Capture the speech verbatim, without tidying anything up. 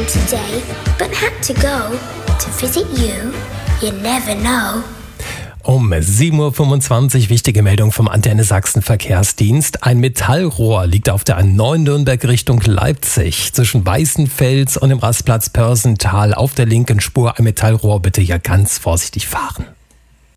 today, but had to go to visit you. You never know. Um sieben Uhr fünfundzwanzig, wichtige Meldung vom Antenne Sachsen Verkehrsdienst. Ein Metallrohr liegt auf der A neun Nürnberg Richtung Leipzig. Zwischen Weißenfels und dem Rastplatz Pörsental auf der linken Spur ein Metallrohr. Bitte ja ganz vorsichtig fahren.